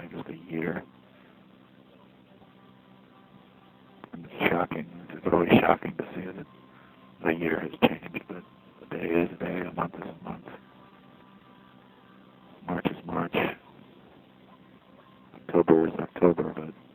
just a year. And it's shocking. It's always shocking to see that a year has changed, but a day is a day, a month is a month. March is March. October is October, but